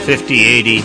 5080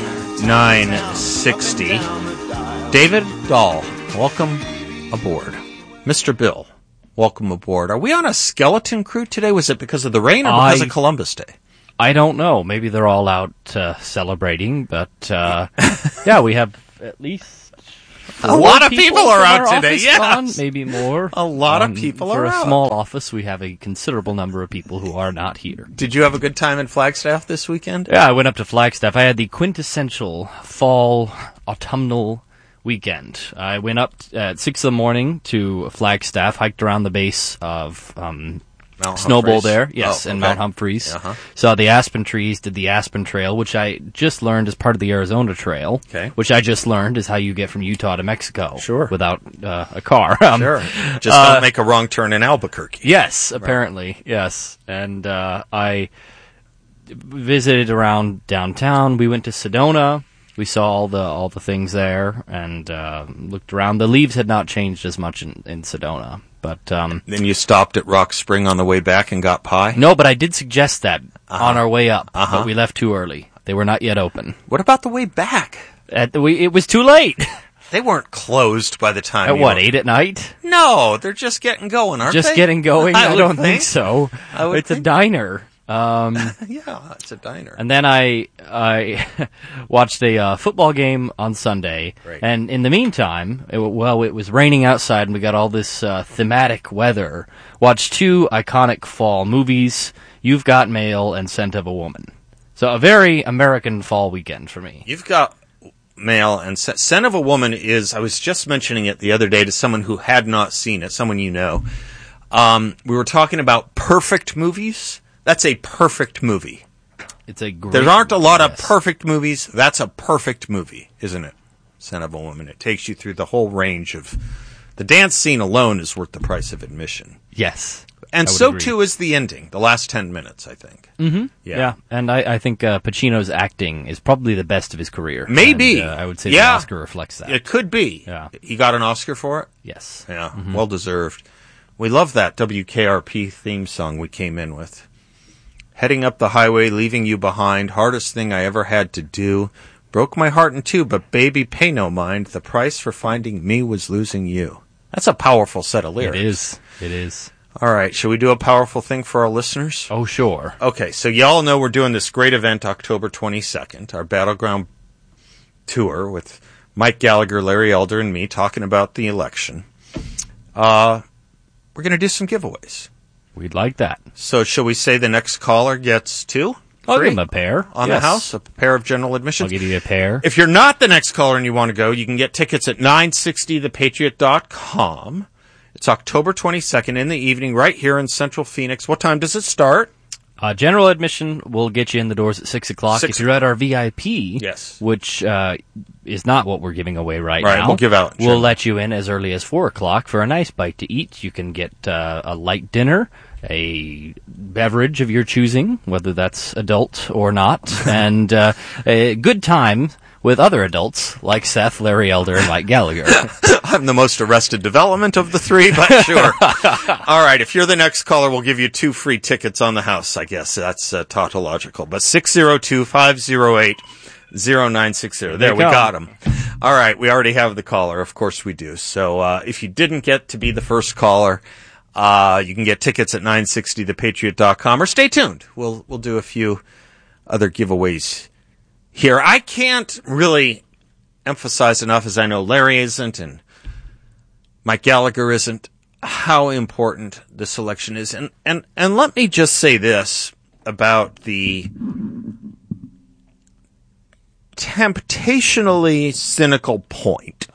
960. David Dahl, welcome aboard. Mr. Bill, welcome aboard. Are we on a skeleton crew today? Was it because of the rain or because of Columbus Day? I don't know. Maybe they're all out celebrating, but yeah, we have at least a lot of people are out today. Yes, maybe more. A lot of people are out. For a small office, we have a considerable number of people who are not here. Did you have a good time in Flagstaff this weekend? Yeah, I went up to Flagstaff. I had the quintessential fall autumnal weekend. I went up at 6 in the morning to Flagstaff, hiked around the base of Snowbowl there, yes, and Mount Humphreys. Uh-huh. Saw the aspen trees, did the Aspen Trail, which I just learned is part of the Arizona Trail, which I just learned is how you get from Utah to Mexico without a car. Sure. Just don't make a wrong turn in Albuquerque. Yes, apparently, yes. And I visited around downtown. We went to Sedona. We saw all the things there and looked around. The leaves had not changed as much in Sedona. But then you stopped at Rock Spring on the way back and got pie? No, but I did suggest that on our way up, but we left too early. They were not yet open. What about the way back? It was too late. They weren't closed by the time. At what, 8 at night? No, they're just getting going, aren't they? Just getting going? I don't think so. It's a diner. Yeah, it's a diner. And then I watched a football game on Sunday, and in the meantime, it was raining outside, and we got all this thematic weather. Watched 2 iconic fall movies, You've Got Mail and Scent of a Woman. So a very American fall weekend for me. You've Got Mail and Scent of a Woman is, I was just mentioning it the other day to someone who had not seen it, someone you know. We were talking about perfect movies. That's a perfect movie. It's a great There aren't a lot of perfect movies. That's a perfect movie, isn't it? Scent of a Woman. It takes you through the whole range of... The dance scene alone is worth the price of admission. Yes. And so, too, is the ending. The last 10 minutes, I think. Mm-hmm. Yeah. And I think Pacino's acting is probably the best of his career. Maybe. And, I would say the Oscar reflects that. It could be. Yeah. He got an Oscar for it? Yes. Yeah. Mm-hmm. Well deserved. We love that WKRP theme song we came in with. Heading up the highway, leaving you behind, hardest thing I ever had to do. Broke my heart in 2, but baby, pay no mind. The price for finding me was losing you. That's a powerful set of lyrics. It is. All right, shall we do a powerful thing for our listeners? Oh, sure. Okay, so y'all know we're doing this great event October 22nd, our Battleground Tour with Mike Gallagher, Larry Elder, and me talking about the election. We're going to do some giveaways. We'd like that. So shall we say the next caller gets 2? I'll give him a pair. On the house, a pair of general admissions. I'll give you a pair. If you're not the next caller and you want to go, you can get tickets at 960thepatriot.com. It's October 22nd in the evening right here in Central Phoenix. What time does it start? General admission will get you in the doors at 6 o'clock. If you're at our VIP, which is not what we're giving away right now, we'll let you in as early as 4 o'clock for a nice bite to eat. You can get a light dinner, a beverage of your choosing, whether that's adult or not, and a good time with other adults like Seth, Larry Elder, and Mike Gallagher. I'm the most arrested development of the 3, but sure. All right, if you're the next caller, we'll give you 2 free tickets on the house, I guess. That's tautological. But 602-508-0960. There, we got him. All right, we already have the caller. Of course we do. So if you didn't get to be the first caller, you can get tickets at 960thepatriot.com, or stay tuned. We'll do a few other giveaways here. I can't really emphasize enough, as I know Larry isn't and Mike Gallagher isn't, how important this election is. And let me just say this about the temptationally cynical point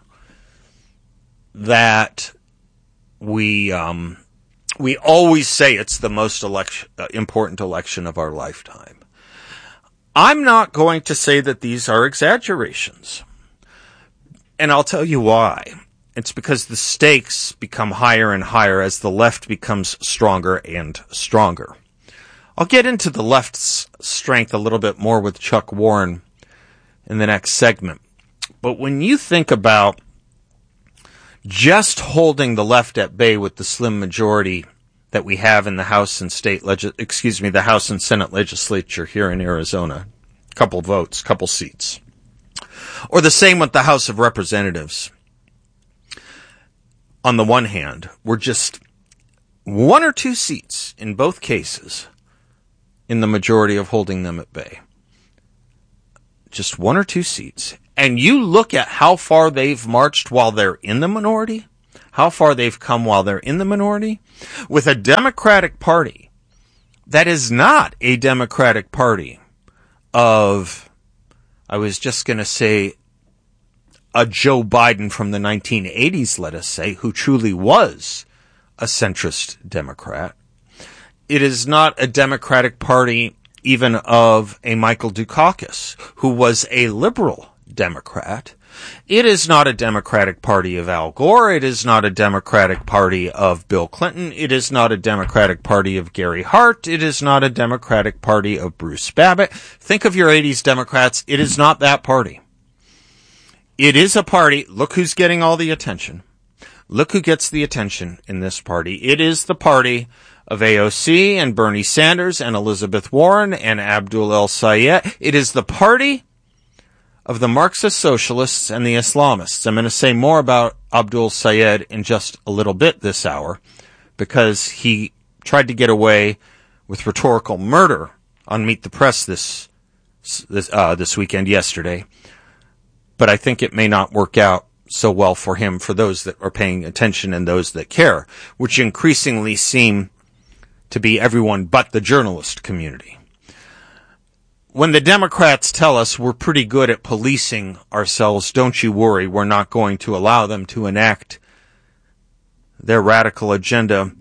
that we always say it's the most important election of our lifetime. I'm not going to say that these are exaggerations. And I'll tell you why. It's because the stakes become higher and higher as the left becomes stronger and stronger. I'll get into the left's strength a little bit more with Chuck Warren in the next segment. But when you think about just holding the left at bay with the slim majority that we have in the House and the House and Senate legislature here in Arizona, couple votes, couple seats. Or the same with the House of Representatives. On the one hand, we're just 1 or 2 seats in both cases in the majority of holding them at bay. Just 1 or 2 seats. And you look at how far they've marched while they're in the minority, how far they've come while they're in the minority, with a Democratic Party that is not a Democratic Party of, I was just going to say, a Joe Biden from the 1980s, let us say, who truly was a centrist Democrat. It is not a Democratic Party even of a Michael Dukakis, who was a liberal Democrat. It is not a Democratic Party of Al Gore. It is not a Democratic Party of Bill Clinton. It is not a Democratic Party of Gary Hart. It is not a Democratic Party of Bruce Babbitt. Think of your 80s Democrats. It is not that party. It is a party. Look who's getting all the attention. Look who gets the attention in this party. It is the party of AOC and Bernie Sanders and Elizabeth Warren and Abdul El-Sayed. It is the party of the Marxist socialists and the Islamists. I'm going to say more about Abdul Sayed in just a little bit this hour, because he tried to get away with rhetorical murder on Meet the Press this weekend, yesterday. But I think it may not work out so well for him, for those that are paying attention and those that care, which increasingly seem to be everyone but the journalist community. When the Democrats tell us we're pretty good at policing ourselves, don't you worry, we're not going to allow them to enact their radical agenda.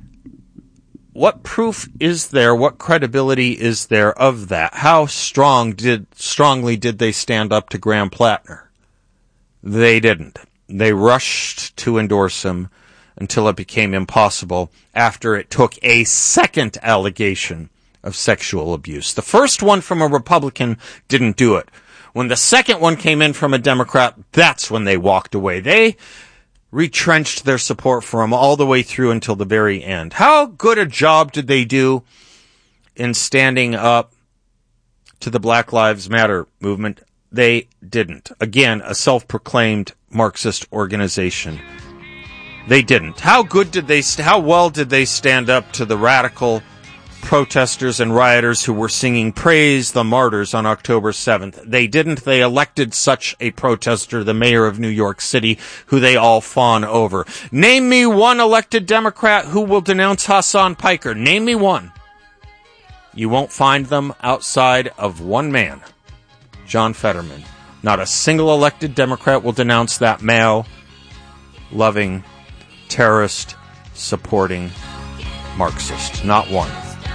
What proof is there? What credibility is there of that? How strongly did they stand up to Graham Plattner? They didn't. They rushed to endorse him until it became impossible after it took a second allegation of sexual abuse. The first one from a Republican didn't do it. When the second one came in from a Democrat, that's when they walked away. They retrenched their support for him all the way through until the very end. How good a job did they do in standing up to the Black Lives Matter movement? They didn't. Again, a self-proclaimed Marxist organization. They didn't. How well did they stand up to the radical protesters and rioters who were singing Praise the Martyrs on October 7th? They didn't. They elected such a protester, the mayor of New York City, who they all fawn over. Name me one elected Democrat who will denounce Hassan Piker. Name me one. You won't find them outside of one man, John Fetterman. Not a single elected Democrat will denounce that male-loving, terrorist-supporting Marxist. Not one.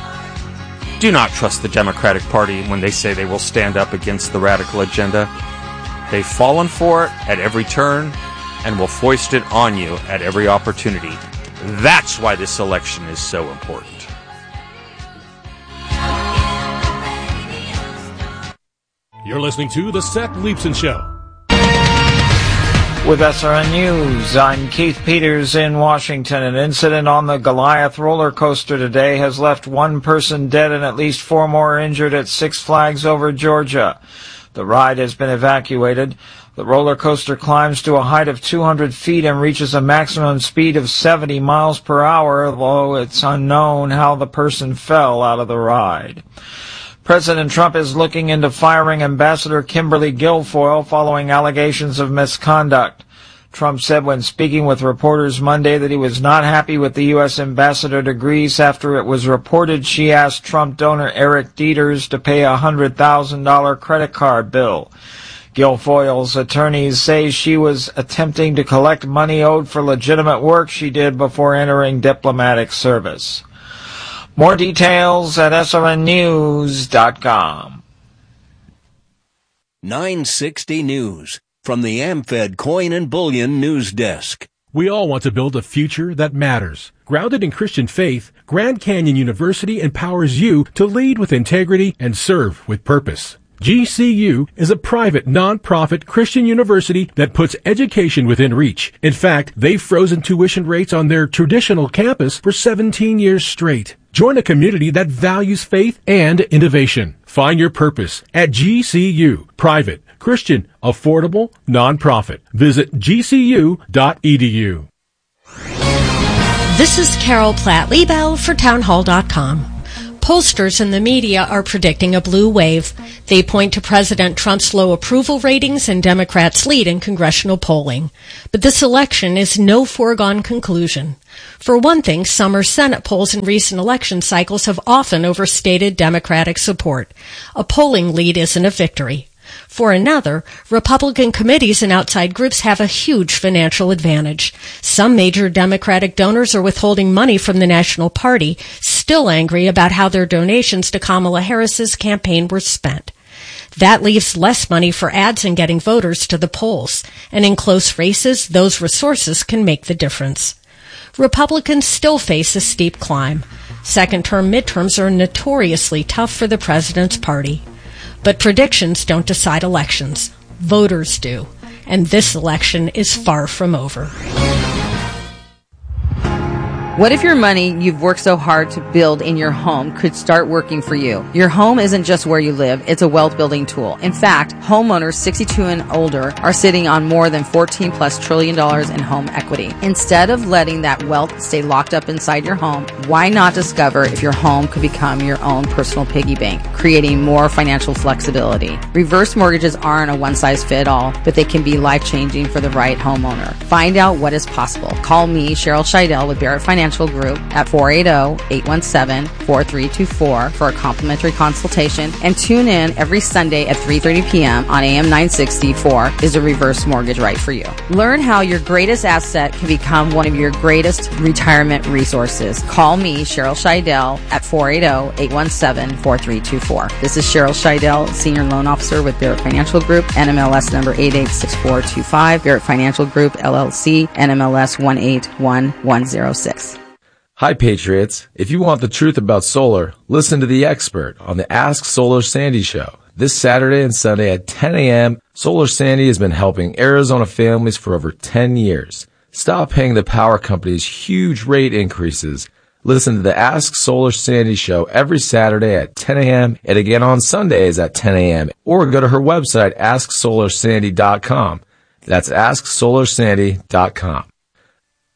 Do not trust the Democratic Party when they say they will stand up against the radical agenda. They've fallen for it at every turn and will foist it on you at every opportunity. That's why this election is so important. You're listening to The Seth Leibsohn Show. With SRN News, I'm Keith Peters in Washington. An incident on the Goliath roller coaster today has left one person dead and at least 4 more injured at Six Flags Over Georgia. The ride has been evacuated. The roller coaster climbs to a height of 200 feet and reaches a maximum speed of 70 miles per hour, although it's unknown how the person fell out of the ride. President Trump is looking into firing Ambassador Kimberly Guilfoyle following allegations of misconduct. Trump said when speaking with reporters Monday that he was not happy with the U.S. ambassador to Greece after it was reported she asked Trump donor Eric Dieters to pay a $100,000 credit card bill. Guilfoyle's attorneys say she was attempting to collect money owed for legitimate work she did before entering diplomatic service. More details at srnnews.com. 960 News from the AmFed Coin and Bullion News Desk. We all want to build a future that matters. Grounded in Christian faith, Grand Canyon University empowers you to lead with integrity and serve with purpose. GCU is a private, non-profit Christian university that puts education within reach. In fact, they've frozen tuition rates on their traditional campus for 17 years straight. Join a community that values faith and innovation. Find your purpose at GCU. Private, Christian, affordable, nonprofit. Visit gcu.edu. This is Carol Platt-Liebau for townhall.com. Pollsters and the media are predicting a blue wave. They point to President Trump's low approval ratings and Democrats' lead in congressional polling. But this election is no foregone conclusion. For one thing, summer Senate polls in recent election cycles have often overstated Democratic support. A polling lead isn't a victory. For another, Republican committees and outside groups have a huge financial advantage. Some major Democratic donors are withholding money from the National Party, still angry about how their donations to Kamala Harris's campaign were spent. That leaves less money for ads and getting voters to the polls. And in close races, those resources can make the difference. Republicans still face a steep climb. Second-term midterms are notoriously tough for the president's party. But predictions don't decide elections. Voters do. And this election is far from over. What if your money you've worked so hard to build in your home could start working for you? Your home isn't just where you live, it's a wealth building tool. In fact, homeowners 62 and older are sitting on more than $14+ trillion in home equity. Instead of letting that wealth stay locked up inside your home, why not discover if your home could become your own personal piggy bank, creating more financial flexibility? Reverse mortgages aren't a one-size-fits-all, but they can be life-changing for the right homeowner. Find out what is possible. Call me, Cheryl Scheidel with Barrett Financial Group at 480-817-4324 for a complimentary consultation, and tune in every Sunday at 3:30 p.m. on AM 964 is a reverse mortgage right for you. Learn how your greatest asset can become one of your greatest retirement resources. Call me, Cheryl Scheidel, at 480-817-4324. This is Cheryl Scheidel, Senior Loan Officer with Barrett Financial Group, NMLS number 886425, Barrett Financial Group, LLC, NMLS 181106. Hi, Patriots. If you want the truth about solar, listen to the expert on the Ask Solar Sandy show. This Saturday and Sunday at 10 a.m., Solar Sandy has been helping Arizona families for over 10 years. Stop paying the power companies huge rate increases. Listen to the Ask Solar Sandy show every Saturday at 10 a.m. and again on Sundays at 10 a.m. Or go to her website, AskSolarSandy.com. That's AskSolarSandy.com.